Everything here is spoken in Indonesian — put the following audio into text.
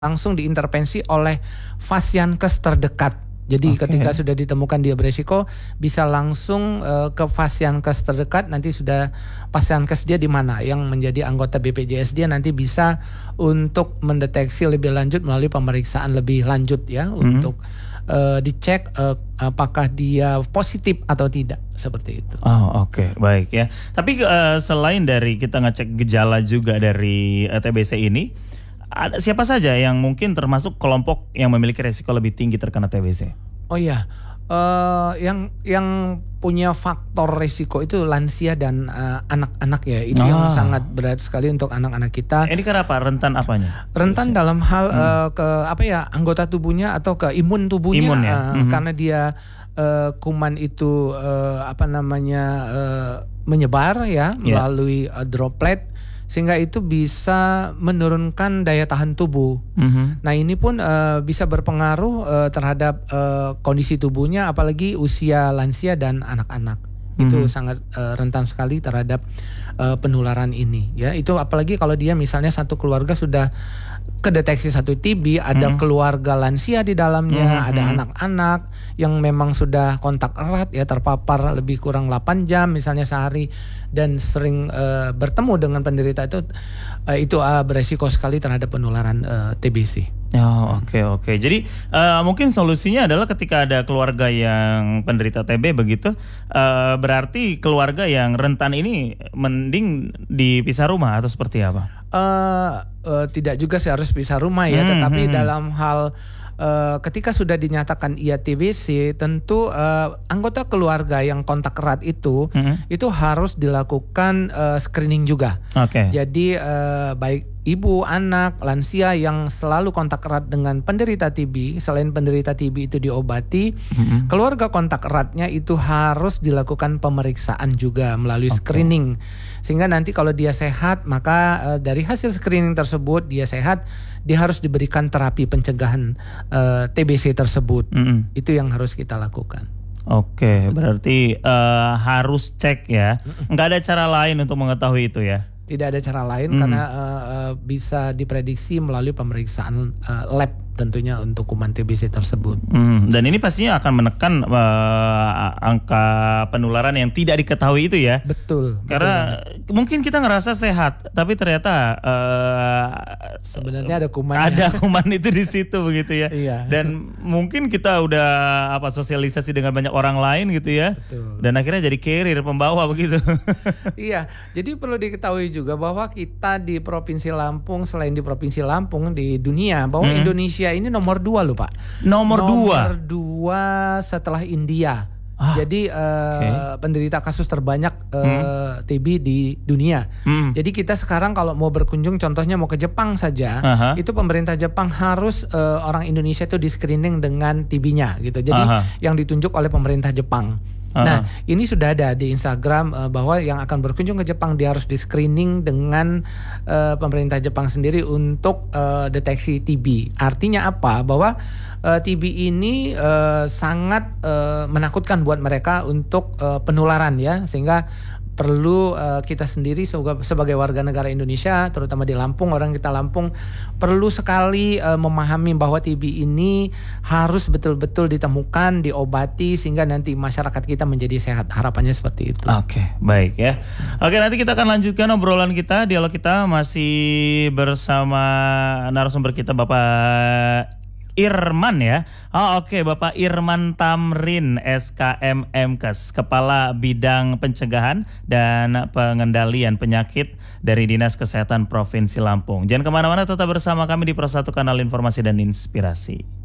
langsung diintervensi oleh Fasiankes terdekat. Jadi ketika sudah ditemukan dia beresiko, bisa langsung ke Fasiankes terdekat. Nanti sudah Fasiankes dia di mana yang menjadi anggota BPJS dia nanti bisa untuk mendeteksi lebih lanjut melalui pemeriksaan lebih lanjut ya untuk dicek apakah dia positif atau tidak seperti itu. Oh oke, baik ya. Tapi selain dari kita ngecek gejala juga dari TBC ini, ada siapa saja yang mungkin termasuk kelompok yang memiliki resiko lebih tinggi terkena TBC? Oh iya, yang punya faktor resiko itu lansia dan anak-anak ya. Itu yang sangat berat sekali untuk anak-anak kita. Ini kenapa? Rentan apanya? Rentan dalam hal anggota tubuhnya atau ke imun tubuhnya. Imun ya? Karena dia kuman itu menyebar ya melalui droplet. Sehingga itu bisa menurunkan daya tahan tubuh. Nah ini pun bisa berpengaruh terhadap kondisi tubuhnya, apalagi usia lansia dan anak-anak. Itu sangat rentan sekali terhadap penularan ini. Ya, itu apalagi kalau dia misalnya satu keluarga sudah kedeteksi satu TB, ada keluarga lansia di dalamnya, ada anak-anak yang memang sudah kontak erat ya, terpapar lebih kurang 8 jam misalnya sehari dan sering bertemu dengan penderita itu beresiko sekali terhadap penularan TBC. Oh, oke. Jadi mungkin solusinya adalah ketika ada keluarga yang penderita TB begitu, berarti keluarga yang rentan ini mending dipisah rumah atau seperti apa? Tidak juga sih harus pisah rumah ya, tetapi dalam hal ketika sudah dinyatakan ia TBC, tentu anggota keluarga yang kontak erat itu harus dilakukan screening juga. Jadi baik ibu, anak, lansia yang selalu kontak erat dengan penderita TB, selain penderita TB itu diobati, keluarga kontak eratnya itu harus dilakukan pemeriksaan juga melalui screening. Sehingga nanti kalau dia sehat, maka dari hasil screening tersebut dia sehat, dia harus diberikan terapi pencegahan TBC tersebut. Itu yang harus kita lakukan. Oke, berarti harus cek ya. Nggak ada cara lain untuk mengetahui itu ya? Tidak ada cara lain karena bisa diprediksi melalui pemeriksaan lab tentunya untuk kuman TBC tersebut. Dan ini pastinya akan menekan angka penularan yang tidak diketahui itu ya. Betul. Karena mungkin kita ngerasa sehat, tapi ternyata sebenarnya ada kumannya. Ada kuman itu di situ begitu ya. Iya. Dan mungkin kita udah sosialisasi dengan banyak orang lain gitu ya. Betul. Dan akhirnya jadi carrier pembawa begitu. Iya. Jadi perlu diketahui juga bahwa kita di Provinsi Lampung, selain di Provinsi Lampung, di dunia, bahwa Indonesia ini nomor 2 loh Pak. Nomor 2 setelah India. Jadi penderita kasus terbanyak TB di dunia. Jadi kita sekarang kalau mau berkunjung, contohnya mau ke Jepang saja, itu pemerintah Jepang harus orang Indonesia itu di screening dengan TB-nya gitu. Jadi yang ditunjuk oleh pemerintah Jepang. Nah ini sudah ada di Instagram bahwa yang akan berkunjung ke Jepang dia harus di screening dengan pemerintah Jepang sendiri untuk deteksi TB. Artinya apa? Bahwa TB ini sangat menakutkan buat mereka untuk penularan ya, sehingga perlu kita sendiri sebagai warga negara Indonesia, terutama di Lampung, orang kita Lampung perlu sekali memahami bahwa TB ini harus betul-betul ditemukan, diobati sehingga nanti masyarakat kita menjadi sehat. Harapannya seperti itu. Oke, baik ya. Oke, nanti kita akan lanjutkan obrolan kita, dialog kita masih bersama narasumber kita Bapak Irman ya. Oke, Bapak Irman Tamrin SKM MKes, Kepala Bidang Pencegahan dan Pengendalian Penyakit dari Dinas Kesehatan Provinsi Lampung. Jangan kemana-mana, tetap bersama kami di Pro 1 Kanal Informasi dan Inspirasi.